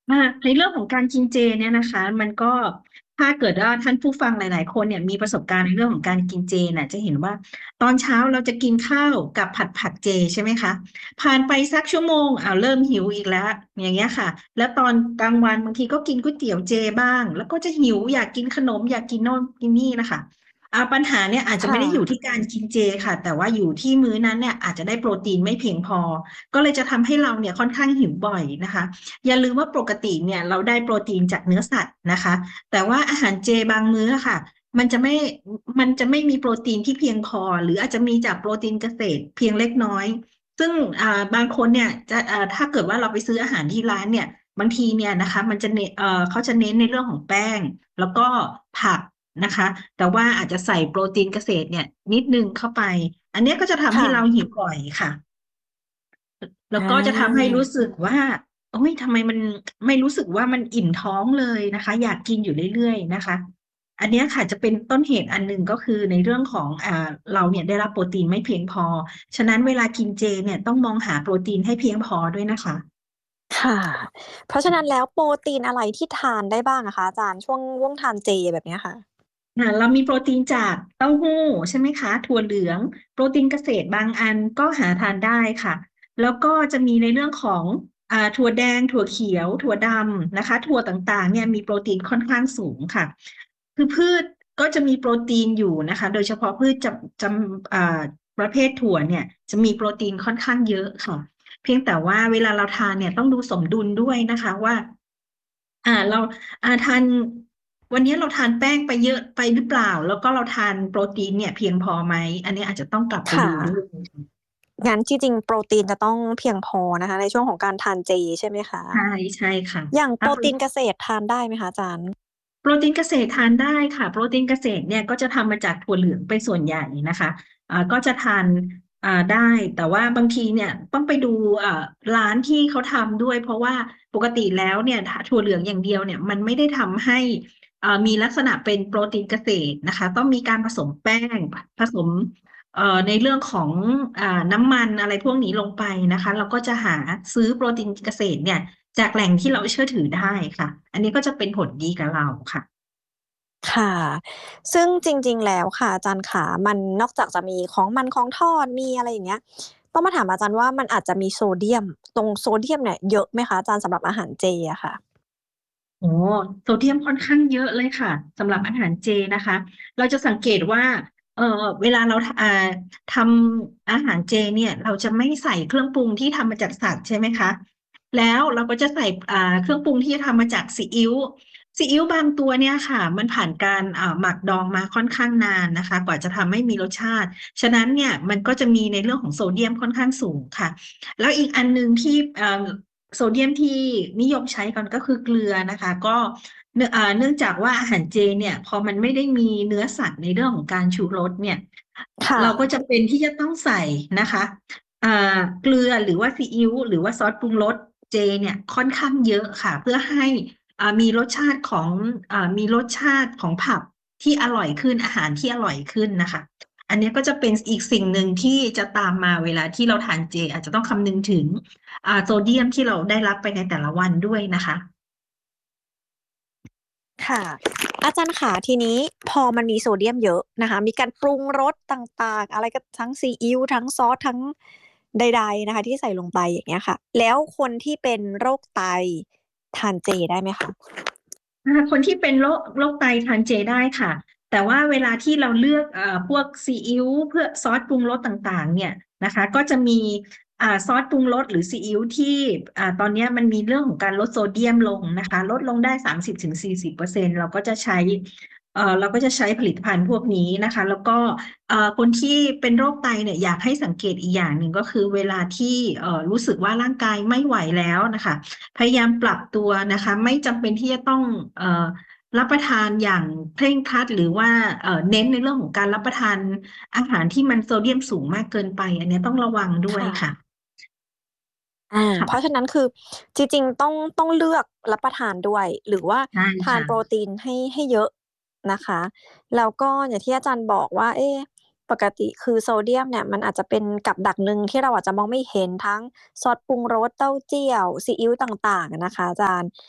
ในเรื่องของการกินเจเนี่ยนะคะมันก็ถ้าเกิดว่าท่านผู้ฟังหลายๆคนเนี่ยมีประสบการณ์ในเรื่องของการกินเจน่ะจะเห็นว่าตอนเช้าเราจะกินข้าวกับผัดเจใช่ไหมคะผ่านไปสักชั่วโมงเริ่มหิวอีกแล้วอย่างเงี้ยค่ะแล้วตอนกลางวันบางทีก็กินก๋วยเตี๋ยวเจบ้างแล้วก็จะหิวอยากกินขนมอยากกินโน่นกินนี่นะคะปัญหาเนี่ยอาจจะไม่ค่ะได้อยู่ที่การกินเจค่ะแต่ว่าอยู่ที่มื้อนั้นเนี่ยอาจจะได้โปรตีนไม่เพียงพอก็เลยจะทำให้เราเนี่ยค่อนข้างหิวบ่อยนะคะ อย่าลืมว่าปกติเนี่ยเราได้โปรตีนจากเนื้อสัตว์นะคะแต่ว่าอาหารเจบางมื้อค่ะมันจะไม่มันจะไม่มีโปรตีนที่เพียงพอหรืออาจจะมีจากโปรตีนเกษตรเพียงเล็กน้อยซึ่งบางคนเนี่ยจะถ้าเกิดว่าเราไปซื้ออาหารที่ร้านเนี่ยบางทีเนี่ยนะคะมันจะเน้นเขาจะเน้นในเรื่องของแป้งแล้วก็ผักนะคะแต่ว่าอาจจะใส่โปรตีนเกษตรเนี่ยนิดนึงเข้าไปอันเนี้ยก็จะทำให้ค่ะเราหิวบ่อยค่ะ แล้วอ่ก็จะทำให้ารู้สึกว่าโอ้ยทำไมมันไม่รู้สึกว่ามันอิ่มท้องเลยนะคะอยากกินอยู่เรื่อยๆนะคะอันเนี้ยค่ะจะเป็นต้นเหตุอันหนึ่งก็คือในเรื่องของเราเนี่ยได้รับโปรตีนไม่เพียงพอฉะนั้นเวลากินเจเนี่ยต้องมองหาโปรตีนให้เพียงพอด้วยนะคะค่ะเพราะฉะนั้นแล้วโปรตีนอะไรที่ทานได้บ้างอะคะอาจารย์ช่วงทานเจแบบเนี้ยค่ะเรามีโปรตีนจากเต้าหู้ใช่ไหมคะถั่วเหลืองโปรตีนเกษตรบางอันก็หาทานได้ค่ะแล้วก็จะมีในเรื่องของถั่วแดงถั่วเขียวถั่วดำนะคะถั่วต่างๆเนี่ยมีโปรตีนค่อนข้างสูงค่ะคือพืชก็จะมีโปรตีนอยู่นะคะโดยเฉพาะพืชจำประเภทถั่วเนี่ยจะมีโปรตีนค่อนข้างเยอะค่ะเพียงแต่ว่าเวลาเราทานเนี่ยต้องดูสมดุลด้วยนะคะว่าเราทาน วันนี้เราทานแป้งไปเยอะไปหรือเปล่าแล้วก็เราทานโปรตีนเนี่ยเพียงพอไหมอันนี้อาจจะต้องกลับไปค่ะดูด้วยงั้นจริงๆโปรตีนจะต้องเพียงพอนะคะในช่วงของการทานเจใช่ไหมคะใช่ใช่ค่ะอย่างโปถ้ารตีนเกษตรทานได้ไหมคะอาจารย์โปรตีนเกษตรทานได้ค่ะโปรตีนเกษตรเนี่ยก็จะทำมาจากถั่วเหลืองเป็นส่วนใหญ่นะคะก็จะทานได้แต่ว่าบางทีเนี่ยต้องไปดูร้านที่เขาทำด้วยเพราะว่าปกติแล้วเนี่ยถั่วเหลืองอย่างเดียวเนี่ยมันไม่ได้ทำให้มีลักษณะเป็นโปรตีนเกษตรนะคะต้องมีการผสมแป้งผสมในเรื่องของน้ำมันอะไรพวกนี้ลงไปนะคะเราก็จะหาซื้อโปรตีนเกษตรเนี่ย จากแหล่งที่เราเชื่อถือได้ค่ะ อันนี้ก็จะเป็นผลดีกับเราค่ะค่ะซึ่งจริงๆแล้วค่ะอาจารย์ขามันนอกจากจะมีของมันของทอดมีอะไรอย่างเงี้ยต้องมาถามอาจารย์ว่ามันอาจจะมีโซเดียมตรงโซเดียมเนี่ยเยอะไหมคะอาจารย์สำหรับอาหารเจอะค่ะโอ้โซเดียมค่อนข้างเยอะเลยค่ะสำหรับอาหารเจนะคะเราจะสังเกตว่าเออเวลาเราทำอาหารเจเนี่ยเราจะไม่ใส่เครื่องปรุงที่ทำมาจากสัตว์ใช่ไหมคะแล้วเราก็จะใส่เครื่องปรุงที่ทำมาจากซีอิ๊วบางตัวเนี่ยค่ะมันผ่านการหมักดองมาค่อนข้างนานนะคะกว่าจะทำให้มีรสชาติฉะนั้นเนี่ยมันก็จะมีในเรื่องของโซเดียมค่อนข้างสูงค่ะ แล้วอีกอันหนึ่งที่โซเดียมที่นิยมใช้กันก็คือเกลือนะคะก็เนื่องจากว่าอาหารเจเนี่ยพอมันไม่ได้มีเนื้อสัตว์ในเรื่องของการชูรสเนี่ยค่ะเราก็จำเป็นที่จะต้องใส่นะคะอ่เกลือหรือว่าซีอิ๊วหรือว่าซอสปรุงรสเจเนี่ยค่อนข้างเยอะค่ะเพื่อให้มีรสชาติของมีรสชาติของผักที่อร่อยขึ้นอาหารที่อร่อยขึ้นนะคะ อันนี้ก็จะเป็นอีกสิ่งหนึ่งที่จะตามมาเวลาที่เราทานเจอาจจะต้องคำนึงถึงโซเดียมที่เราได้รับไปในแต่ละวันด้วยนะคะค่ะอาจารย์ขาทีนี้พอมันมีโซเดียมเยอะนะคะมีการปรุงรสต่างๆอะไรก็ทั้งซีอิ๊วทั้งซอสทั้งใดๆนะคะที่ใส่ลงไปอย่างเงี้ยค่ะแล้วคนที่เป็นโรคไตทานเจได้ไหมคะคนที่เป็นโรคไตทานเจได้ค่ะแต่ว่าเวลาที่เราเลือกพวกซีอิ๊วเพื่อซอสปรุงรสต่างๆเนี่ยนะคะก็จะมีซอสปรุงรสหรือซีอิ๊วที่ตอนนี้มันมีเรื่องของการลดโซเดียมลงนะคะลดลงได้30-40%เราก็จะใช้ผลิตภัณฑ์พวกนี้นะคะแล้วก็คนที่เป็นโรคไตเนี่ยอยากให้สังเกตอีกอย่างหนึ่งก็คือเวลาที่รู้สึกว่าร่างกายไม่ไหวแล้วนะคะ พยายามปรับตัวนะคะไม่จำเป็นที่จะต้องเอ่อรับประทานอย่างเคร่งครัดหรือว่าเน้นในเรื่องของการรับประทานอาหารที่มันโซเดียมสูงมากเกินไปอันนี้ต้องระวังด้วยค่ะค่ะเพราะค่ะฉะนั้นคือจริงๆต้องเลือกรับประทานด้วยหรือว่าใช่ทานค่ะโปรตีนให้เยอะนะคะแล้วก็อย่างที่อาจารย์บอกว่าเอ๊ะปกติคือโซเดียมเนี่ยมันอาจจะเป็นกับดักหนึ่งที่เราอาจจะมองไม่เห็นทั้งซอสปรุงรสเต้าเจี้ยวซีอิ๊วต่างๆอะนะคะอาจารย์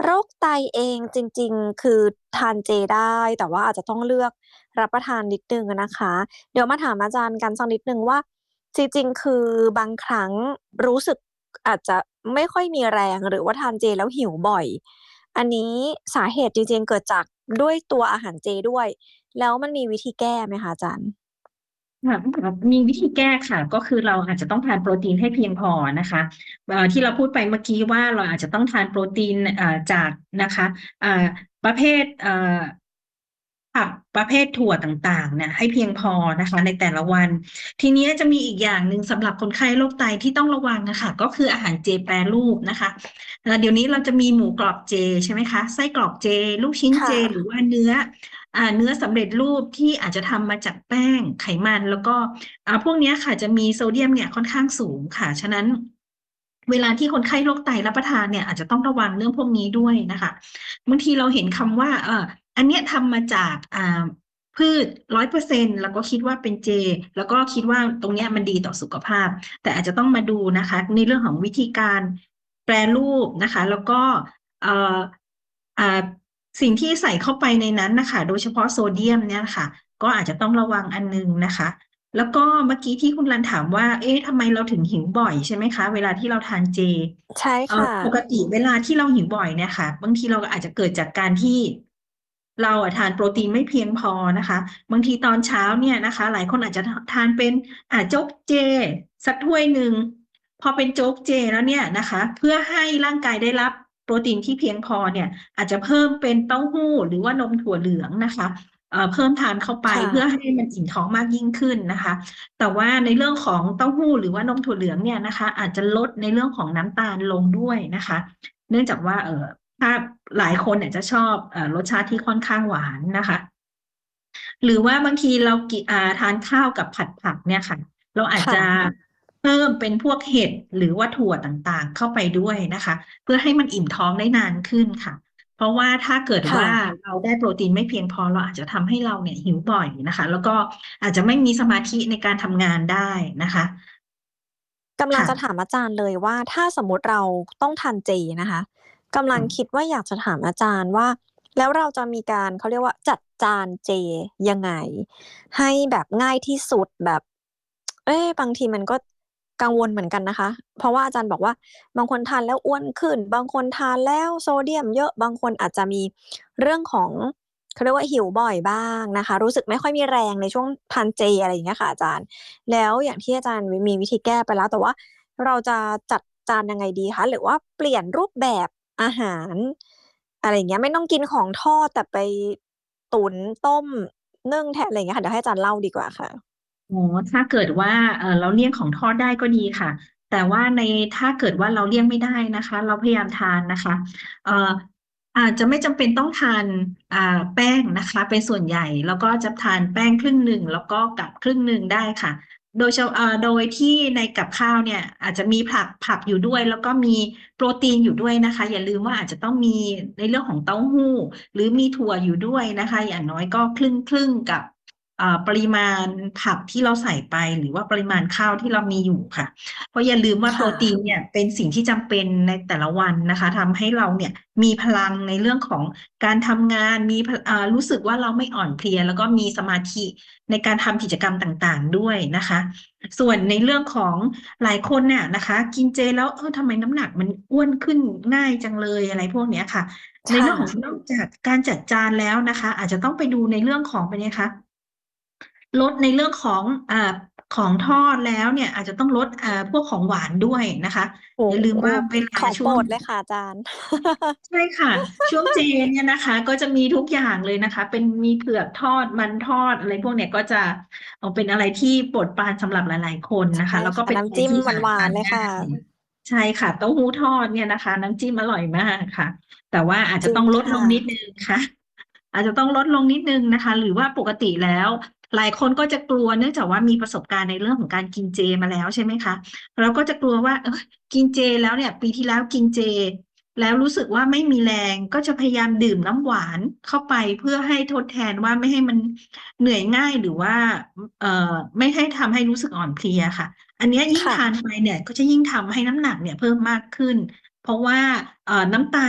โรคไตเองจริงๆคือทานเจได้แต่ว่าอาจจะต้องเลือกรับประทานนิดนึงอะนะคะเดี๋ยวมาถามอาจารย์กันสักนิดนึงว่าจริงๆคือบางครั้งรู้สึกอาจจะไม่ค่อยมีแรงหรือว่าทานเจแล้วหิวบ่อยอันนี้สาเหตุจริงๆเกิดจากด้วยตัวอาหารเจด้วยแล้วมันมีวิธีแก้ไหมคะอาจารย์ค่ะมีวิธีแก้ค่ะก็คือเราอาจจะต้องทานโปรตีนให้เพียงพอนะคะที่เราพูดไปเมื่อกี้ว่าเราอาจจะต้องทานโปรตีนจากนะคะอ่าประเภทผักประเภทถั่วต่างๆเนี่ยให้เพียงพอนะคะในแต่ละวันทีนี้จะมีอีกอย่างหนึ่งสำหรับคนไข้โรคไตที่ต้องระวังนะคะก็คืออาหารเจแปรรูปนะคะเดี๋ยวนี้เราจะมีหมูกรอบเจใช่ไหมคะไส้กรอกเจลูกชิ้นเจค่ะหรือว่าเนื้อสำเร็จรูปที่อาจจะทำมาจากแป้งไขมันแล้วก็พวกเนี้ยค่ะจะมีโซเดียมเนี่ยค่อนข้างสูงค่ะฉะนั้นเวลาที่คนไข้โรคไตรับประทานเนี่ยอาจจะต้องระวังเรื่องพวกนี้ด้วยนะคะบางทีเราเห็นคำว่าอันเนี้ยทำมาจากพืช100%แล้วก็คิดว่าเป็นเจแล้วก็คิดว่าตรงเนี้ยมันดีต่อสุขภาพแต่อาจจะต้องมาดูนะคะในเรื่องของวิธีการแปรรูปนะคะแล้วก็เอ่ออ่าสิ่งที่ใส่เข้าไปในนั้นนะคะโดยเฉพาะโซเดียมเนี่ยค่ะก็อาจจะต้องระวังอันนึงนะคะแล้วก็เมื่อกี้ที่คุณรันถามว่าเอ๊ะทำไมเราถึงหิวบ่อยใช่ไหมคะเวลาที่เราทานเจใช่ค่ะปกติเวลาที่เราหิวบ่อยเนี่ยค่ะบางทีเราอาจจะเกิดจากการที่เราทานโปรตีนไม่เพียงพอนะคะบางทีตอนเช้าเนี่ยนะคะหลายคนอาจจะทานเป็นโจ๊กเจสักถ้วยหนึ่งพอเป็นโจ๊กเจแล้วเนี่ยนะคะเพื่อให้ร่างกายได้รับโปรตีนที่เพียงพอเนี่ยอาจจะเพิ่มเป็นเต้าหู้หรือว่านมถั่วเหลืองนะคะเพิ่มทานเข้าไปค่ะเพื่อให้มันอิ่มท้องมากยิ่งขึ้นนะคะ แต่ว่าในเรื่องของเต้าหู้หรือว่านมถั่วเหลืองเนี่ยนะคะอาจจะลดในเรื่องของน้ำตาลลงด้วยนะคะเนื่องจากว่าถ้าหลายคนเนี่ยจะชอบรสชาติที่ค่อนข้างหวานนะคะหรือว่าบางทีเราทานข้าวกับผัดผักเนี่ยค่ะเราอาจจะค่ะเพิ่มเป็นพวกเห็ดหรือว่าถั่วต่างๆเข้าไปด้วยนะคะเพื่อให้มันอิ่มท้องได้นานขึ้นค่ะเพราะว่าถ้าเกิดค่ะว่าเราได้โปรตีนไม่เพียงพอเราอาจจะทำให้เราเนี่ยหิวบ่อยนะคะแล้วก็อาจจะไม่มีสมาธิในการทำงานได้นะคะกำลังจะถาค่ะมอาจารย์เลยว่าถ้าสมมติเราต้องทานเจนะคะกำลังคิดว่าอยากจะถามอาจารย์ว่าแล้วเราจะมีการเขาเรียกว่าจัดจานเจยังไงให้แบบง่ายที่สุดแบบบางทีมันก็กังวลเหมือนกันนะคะเพราะว่าอาจารย์บอกว่าบางคนทานแล้วอ้วนขึ้นบางคนทานแล้วโซเดียมเยอะบางคนอาจจะมีเรื่องของเขาเรียกว่าหิวบ่อยบ้างนะคะรู้สึกไม่ค่อยมีแรงในช่วงทานเจอะไรอย่างเงี้ยค่ะอาจารย์ แล้วอย่างที่อาจารย์มีวิธีแก้ไปแล้วแต่ว่าเราจะจัดจานยังไงดีคะหรือว่าเปลี่ยนรูปแบบอาหารอะไรอย่างเงี้ยไม่ต้องกินของทอดแต่ไปตุ๋นต้มนึ่งแทนอะไรอย่างเงี้ยค่ะเดี๋ยวให้อาจารย์เล่าดีกว่าค่ะอ๋อถ้าเกิดว่าเราเลี่ยงของทอดได้ก็ดีค่ะแต่ว่าถ้าเกิดว่าเราเลี่ยงไม่ได้นะคะเราพยายามทานนะคะเอ่ออาจจะไม่จำเป็นต้องทานแป้งนะคะเป็นส่วนใหญ่แล้วก็จะทานแป้งครึ่งหนึ่งแล้วก็กับครึ่งหนึ่งได้ค่ะโดยที่ในกับข้าวเนี่ยอาจจะมีผักอยู่ด้วยแล้วก็มีโปรตีนอยู่ด้วยนะคะอย่าลืมว่าอาจจะต้องมีในเรื่องของเต้าหู้หรือมีถั่วอยู่ด้วยนะคะอย่างน้อยก็ครึ่งครึ่งกับ ปริมาณผักที่เราใส่ไปหรือว่าปริมาณข้าวที่เรามีอยู่ค่ะเพราะอย่าลืมว่าโปรค่ะตีนเนี่ยเป็นสิ่งที่จำเป็นในแต่ละวันนะคะทำให้เราเนี่ยมีพลังในเรื่องของการทำงานรู้สึกว่าเราไม่อ่อนเพลียแล้วก็มีสมาธิในการทำกิจกรรมต่างๆด้วยนะคะส่วนในเรื่องของหลายคนเนี่ยนะคะกินเจแล้วทำไมน้ำหนักมันอ้วนขึ้นง่ายจังเลยอะไรพวกเนี้ยค่ะในค่ะเรื่องของนอกจากการจัดจานแล้วนะคะอาจจะต้องไปดูในเรื่องของเป็นไงคะ ลดในเรื่องของของทอดแล้วเนี่ยอาจจะต้องลดพวกของหวานด้วยนะคะโอ้อย่าลืมว่าเวลาของโปช่วงรดเลยค่ะอาจารย์ใช่ค่ะช่วงเจเนี่ยนะคะก็จะมีทุกอย่างเลยนะคะเป็นมีเผือกทอดมันทอดอะไรพวกเนี้ยก็จะเป็นอะไรที่โปรดปรานสำหรับหลายๆคนนะคะใช่แล้วก็ค่ะเป็นอะไรน้ำจิ้มที่หาหวาทานนๆเลยค่ะง่ายใช่ค่ะเต้าหู้ทอดเนี่ยนะคะน้ำจิ้มอร่อยมากค่ะแต่ว่าอาจจริงจะต้องลดลค่ะงนิดนึงค่ะ อาจจะต้องลดลงนิดนึงนะคะหรือว่าปกติแล้วหลายคนก็จะกลัวเนื่องจากว่ามีประสบการณ์ในเรื่องของการกินเจมาแล้วใช่ไหมคะเราก็จะกลัวว่ากินเจแล้วเนี่ยปีที่แล้วกินเจแล้วรู้สึกว่าไม่มีแรงก็จะพยายามดื่มน้ำหวานเข้าไปเพื่อให้ทดแทนว่าไม่ให้มันเหนื่อยง่ายหรือว่าเอ่อไม่ให้ทำให้รู้สึกอ่อนเพลียค่ะอันเนี้ยยิ่งค่ะทานไปเนี่ยก็จะยิ่งทำให้น้ำหนักเนี่ยเพิ่มมากขึ้นเพราะว่าน้ำตาล